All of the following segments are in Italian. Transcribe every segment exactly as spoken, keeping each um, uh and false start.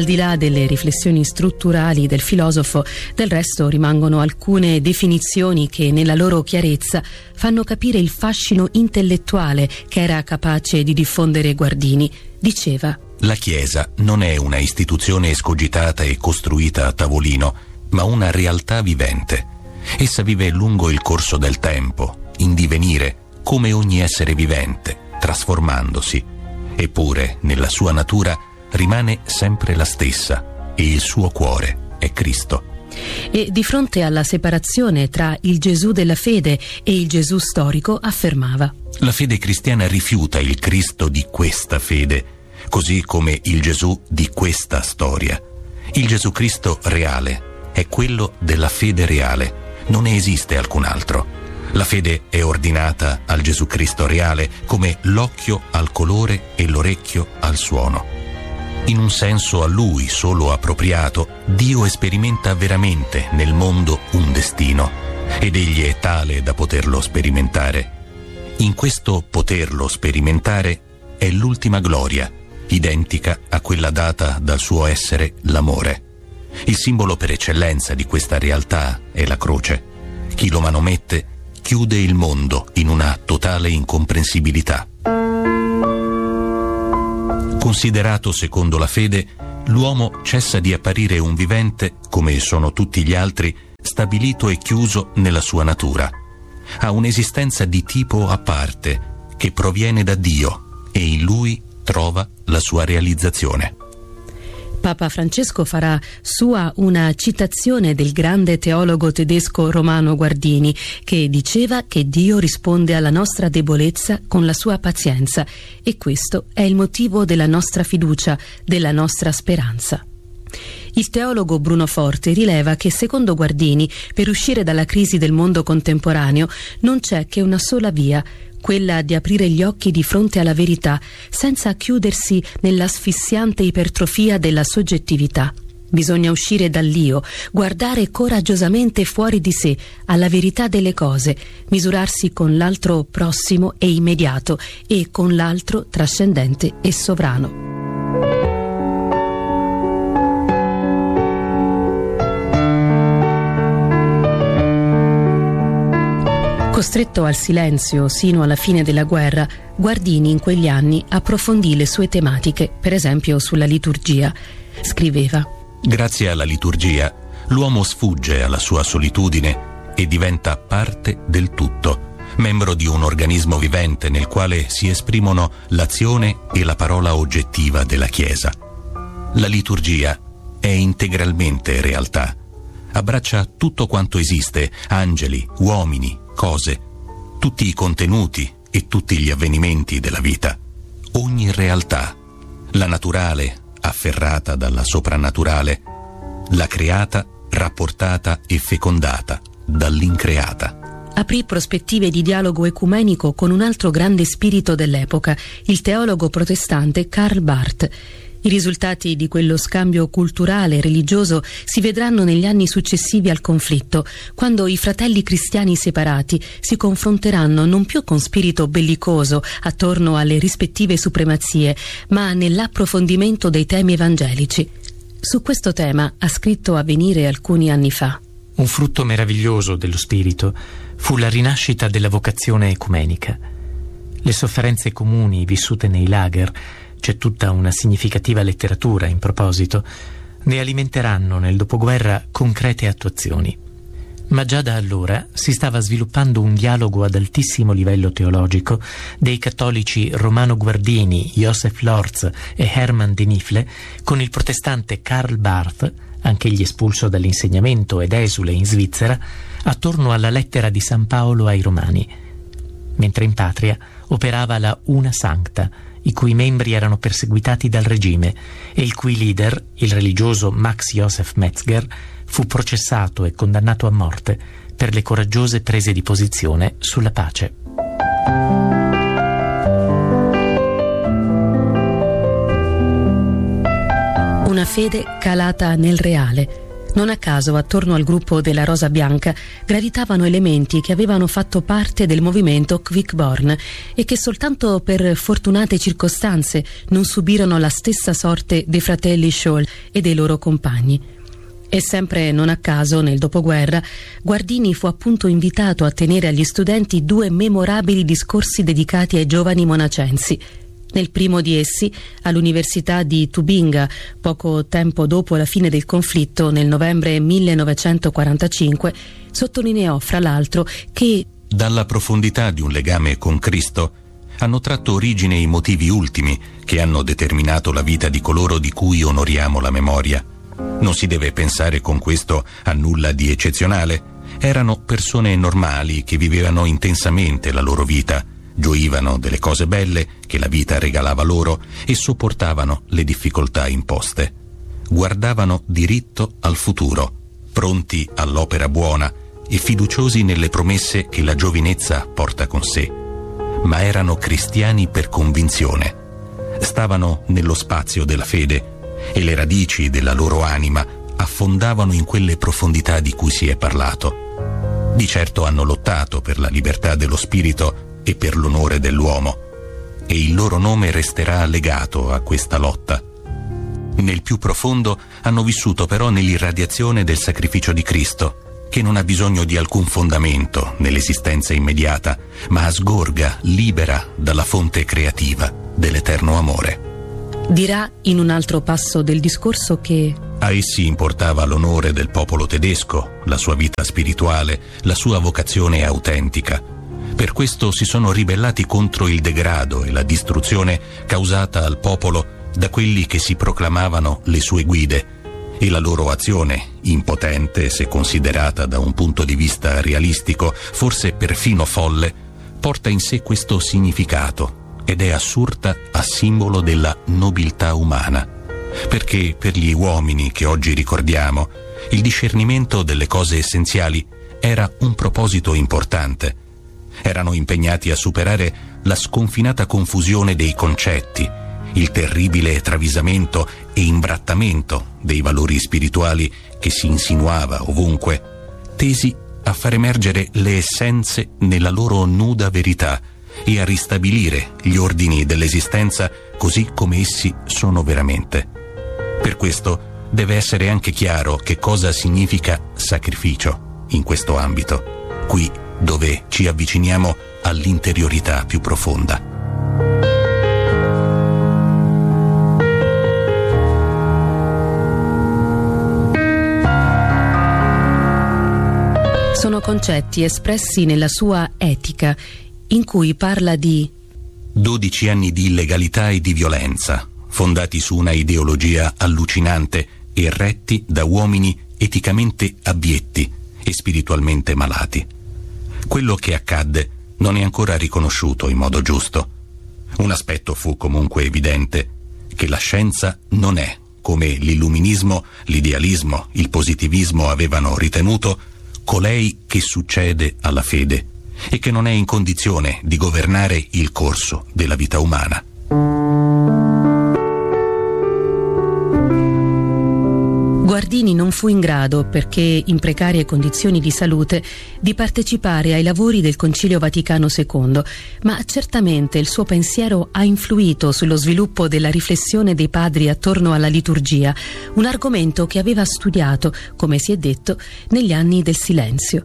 Al di là delle riflessioni strutturali del filosofo, del resto rimangono alcune definizioni che nella loro chiarezza fanno capire il fascino intellettuale che era capace di diffondere Guardini. Diceva: la Chiesa non è una istituzione escogitata e costruita a tavolino, ma una realtà vivente. Essa vive lungo il corso del tempo, in divenire, come ogni essere vivente, trasformandosi. Eppure, nella sua natura, rimane sempre la stessa e il suo cuore è Cristo. E di fronte alla separazione tra il Gesù della fede e il Gesù storico affermava: la fede cristiana rifiuta il Cristo di questa fede, così come il Gesù di questa storia. Il Gesù Cristo reale è quello della fede reale, non ne esiste alcun altro. La fede è ordinata al Gesù Cristo reale come l'occhio al colore e l'orecchio al suono. In un senso a Lui solo appropriato, Dio sperimenta veramente nel mondo un destino, ed Egli è tale da poterlo sperimentare. In questo poterlo sperimentare è l'ultima gloria, identica a quella data dal suo essere l'amore. Il simbolo per eccellenza di questa realtà è la croce. Chi lo manomette chiude il mondo in una totale incomprensibilità. Considerato secondo la fede, l'uomo cessa di apparire un vivente, come sono tutti gli altri, stabilito e chiuso nella sua natura. Ha un'esistenza di tipo a parte, che proviene da Dio, e in lui trova la sua realizzazione. Papa Francesco farà sua una citazione del grande teologo tedesco Romano Guardini, che diceva che Dio risponde alla nostra debolezza con la sua pazienza, e questo è il motivo della nostra fiducia, della nostra speranza. Il teologo Bruno Forte rileva che secondo Guardini, per uscire dalla crisi del mondo contemporaneo non c'è che una sola via, quella di aprire gli occhi di fronte alla verità senza chiudersi nell'asfissiante ipertrofia della soggettività. Bisogna uscire dall'io, guardare coraggiosamente fuori di sé, alla verità delle cose, misurarsi con l'altro prossimo e immediato e con l'altro trascendente e sovrano. Costretto al silenzio sino alla fine della guerra, Guardini in quegli anni approfondì le sue tematiche, per esempio sulla liturgia. Scriveva: grazie alla liturgia, l'uomo sfugge alla sua solitudine e diventa parte del tutto, membro di un organismo vivente nel quale si esprimono l'azione e la parola oggettiva della Chiesa. La liturgia è integralmente realtà. Abbraccia tutto quanto esiste, angeli, uomini, cose, tutti i contenuti e tutti gli avvenimenti della vita, ogni realtà, la naturale afferrata dalla soprannaturale, la creata rapportata e fecondata dall'increata. Aprì prospettive di dialogo ecumenico con un altro grande spirito dell'epoca, il teologo protestante Karl Barth. I risultati di quello scambio culturale e religioso si vedranno negli anni successivi al conflitto, quando i fratelli cristiani separati si confronteranno non più con spirito bellicoso attorno alle rispettive supremazie, ma nell'approfondimento dei temi evangelici. Su questo tema ha scritto Avvenire alcuni anni fa: un frutto meraviglioso dello spirito fu la rinascita della vocazione ecumenica. Le sofferenze comuni vissute nei lager, c'è tutta una significativa letteratura in proposito, ne alimenteranno nel dopoguerra concrete attuazioni. Ma già da allora si stava sviluppando un dialogo ad altissimo livello teologico dei cattolici Romano Guardini, Joseph Lorz e Hermann de Nifle con il protestante Karl Barth, anch'egli espulso dall'insegnamento ed esule in Svizzera, attorno alla lettera di San Paolo ai Romani. Mentre in patria operava la Una Sancta, i cui membri erano perseguitati dal regime e il cui leader, il religioso Max Joseph Metzger, fu processato e condannato a morte per le coraggiose prese di posizione sulla pace. Una fede calata nel reale. Non a caso, attorno al gruppo della Rosa Bianca gravitavano elementi che avevano fatto parte del movimento Quickborn e che soltanto per fortunate circostanze non subirono la stessa sorte dei fratelli Scholl e dei loro compagni. E sempre non a caso, nel dopoguerra, Guardini fu appunto invitato a tenere agli studenti due memorabili discorsi dedicati ai giovani monacensi. Nel primo di essi, all'Università di Tubinga, poco tempo dopo la fine del conflitto, nel novembre millenovecentoquarantacinque, sottolineò fra l'altro che dalla profondità di un legame con Cristo hanno tratto origine i motivi ultimi che hanno determinato la vita di coloro di cui onoriamo la memoria. Non si deve pensare con questo a nulla di eccezionale. Erano persone normali che vivevano intensamente la loro vita, gioivano delle cose belle che la vita regalava loro e sopportavano le difficoltà imposte. Guardavano diritto al futuro, pronti all'opera buona e fiduciosi nelle promesse che la giovinezza porta con sé. Ma erano cristiani per convinzione. Stavano nello spazio della fede e le radici della loro anima affondavano in quelle profondità di cui si è parlato. Di certo hanno lottato per la libertà dello spirito e per l'onore dell'uomo, e il loro nome resterà legato a questa lotta. Nel più profondo hanno vissuto però nell'irradiazione del sacrificio di Cristo, che non ha bisogno di alcun fondamento nell'esistenza immediata, ma sgorga libera dalla fonte creativa dell'eterno amore. Dirà in un altro passo del discorso che a essi importava l'onore del popolo tedesco, la sua vita spirituale, la sua vocazione autentica. Per questo si sono ribellati contro il degrado e la distruzione causata al popolo da quelli che si proclamavano le sue guide, e la loro azione, impotente se considerata da un punto di vista realistico, forse perfino folle, porta in sé questo significato ed è assurda a simbolo della nobiltà umana, perché per gli uomini che oggi ricordiamo il discernimento delle cose essenziali era un proposito importante. Erano impegnati a superare la sconfinata confusione dei concetti, il terribile travisamento e imbrattamento dei valori spirituali che si insinuava ovunque, tesi a far emergere le essenze nella loro nuda verità e a ristabilire gli ordini dell'esistenza così come essi sono veramente. Per questo deve essere anche chiaro che cosa significa sacrificio in questo ambito, qui dove ci avviciniamo all'interiorità più profonda. Sono concetti espressi nella sua Etica, in cui parla di dodici anni di illegalità e di violenza, fondati su una ideologia allucinante e retti da uomini eticamente abietti e spiritualmente malati. Quello che accadde non è ancora riconosciuto in modo giusto. Un aspetto fu comunque evidente, che la scienza non è, come l'illuminismo, l'idealismo, il positivismo avevano ritenuto, colei che succede alla fede e che non è in condizione di governare il corso della vita umana. Guardini non fu in grado, perché in precarie condizioni di salute, di partecipare ai lavori del Concilio Vaticano secondo, ma certamente il suo pensiero ha influito sullo sviluppo della riflessione dei padri attorno alla liturgia, un argomento che aveva studiato, come si è detto, negli anni del silenzio.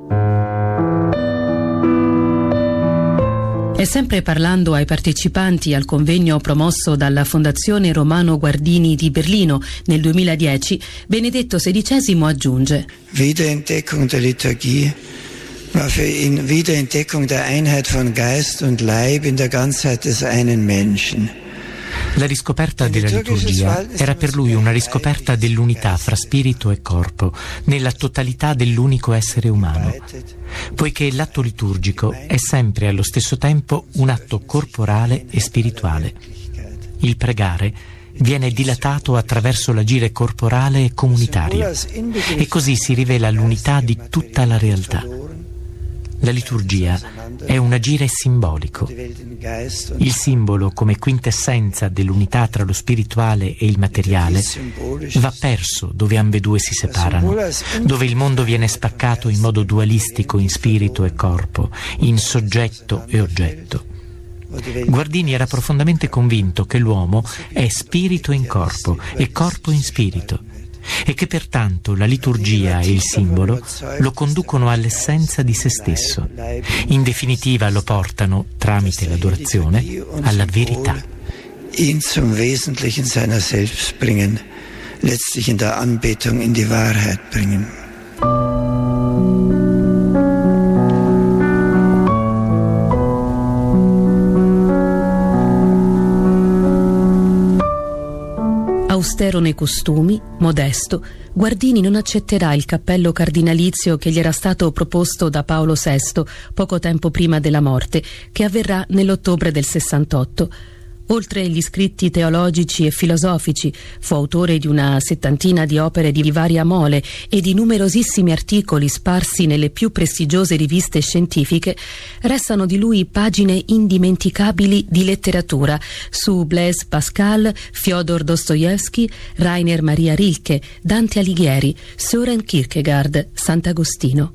E sempre parlando ai partecipanti al convegno promosso dalla Fondazione Romano Guardini di Berlino nel duemiladieci, Benedetto sedicesimo aggiunge: Wiederentdeckung der Liturgie war für ihn Wiederentdeckung der Einheit von Geist und Leib in der Ganzheit des einen Menschen. La riscoperta della liturgia era per lui una riscoperta dell'unità fra spirito e corpo, nella totalità dell'unico essere umano, poiché l'atto liturgico è sempre allo stesso tempo un atto corporale e spirituale. Il pregare viene dilatato attraverso l'agire corporale e comunitario, e così si rivela l'unità di tutta la realtà. La liturgia è un agire simbolico. Il simbolo, come quintessenza dell'unità tra lo spirituale e il materiale, va perso dove ambedue si separano, dove il mondo viene spaccato in modo dualistico in spirito e corpo, in soggetto e oggetto. Guardini era profondamente convinto che l'uomo è spirito in corpo e corpo in spirito, e che pertanto la liturgia e il simbolo lo conducono all'essenza di se stesso. In definitiva lo portano, tramite l'adorazione, alla verità. Ihn zum Wesentlichen seiner selbst bringen, letztlich in der Anbetung in die Wahrheit bringen. Austero nei costumi, modesto, Guardini non accetterà il cappello cardinalizio che gli era stato proposto da Paolo sesto poco tempo prima della morte, che avverrà nell'ottobre del sessantotto. Oltre gli scritti teologici e filosofici, fu autore di una settantina di opere di varia mole e di numerosissimi articoli sparsi nelle più prestigiose riviste scientifiche. Restano di lui pagine indimenticabili di letteratura su Blaise Pascal, Fyodor Dostoevsky, Rainer Maria Rilke, Dante Alighieri, Søren Kierkegaard, Sant'Agostino.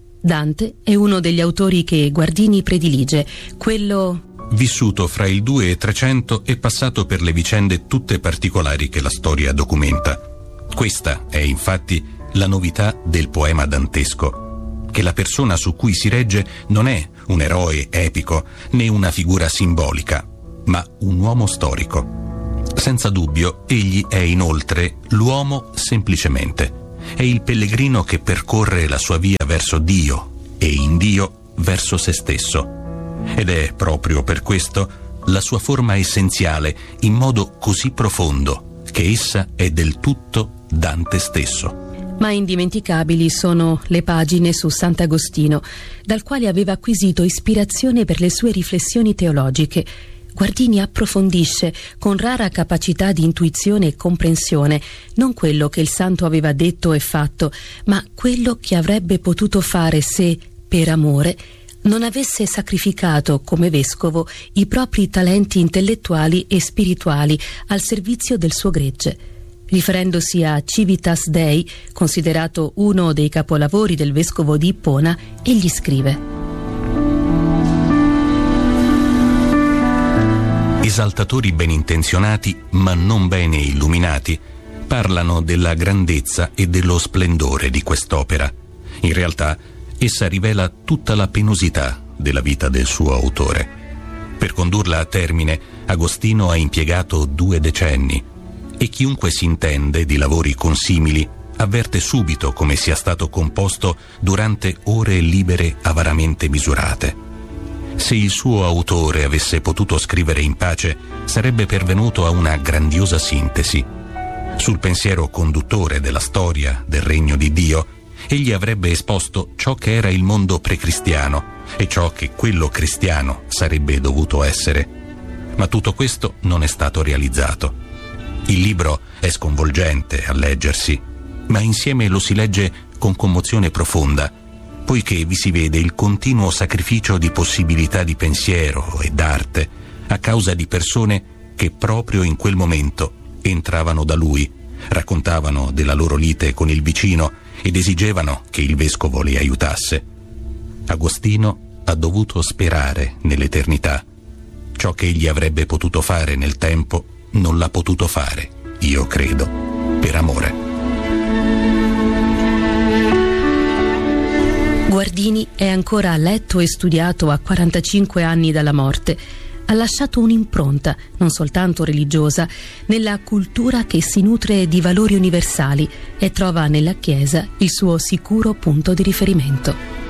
Dante è uno degli autori che Guardini predilige, quello... Vissuto fra il due e trecento e passato per le vicende tutte particolari che la storia documenta. Questa è infatti la novità del poema dantesco, che la persona su cui si regge non è un eroe epico né una figura simbolica, ma un uomo storico. Senza dubbio, egli è inoltre l'uomo semplicemente. È il pellegrino che percorre la sua via verso Dio e in Dio verso se stesso. Ed è proprio per questo la sua forma essenziale in modo così profondo che essa è del tutto Dante stesso. Ma indimenticabili sono le pagine su Sant'Agostino, dal quale aveva acquisito ispirazione per le sue riflessioni teologiche. Guardini approfondisce con rara capacità di intuizione e comprensione non quello che il santo aveva detto e fatto, ma quello che avrebbe potuto fare se, per amore, non avesse sacrificato come vescovo i propri talenti intellettuali e spirituali al servizio del suo gregge. Riferendosi a Civitas Dei, considerato uno dei capolavori del vescovo di Ippona, egli scrive: Esaltatori ben intenzionati, ma non bene illuminati, parlano della grandezza e dello splendore di quest'opera. In realtà, essa rivela tutta la penosità della vita del suo autore. Per condurla a termine, Agostino ha impiegato due decenni e chiunque si intende di lavori consimili avverte subito come sia stato composto durante ore libere avaramente misurate. Se il suo autore avesse potuto scrivere in pace, sarebbe pervenuto a una grandiosa sintesi. Sul pensiero conduttore della storia del regno di Dio, egli avrebbe esposto ciò che era il mondo precristiano e ciò che quello cristiano sarebbe dovuto essere. Ma tutto questo non è stato realizzato. Il libro è sconvolgente a leggersi, ma insieme lo si legge con commozione profonda, poiché vi si vede il continuo sacrificio di possibilità di pensiero e d'arte a causa di persone che proprio in quel momento entravano da lui, raccontavano della loro lite con il vicino ed esigevano che il vescovo li aiutasse. Agostino ha dovuto sperare nell'eternità. Ciò che egli avrebbe potuto fare nel tempo non l'ha potuto fare, io credo, per amore. Guardini è ancora letto e studiato a quarantacinque anni dalla morte. Ha lasciato un'impronta, non soltanto religiosa, nella cultura che si nutre di valori universali e trova nella Chiesa il suo sicuro punto di riferimento.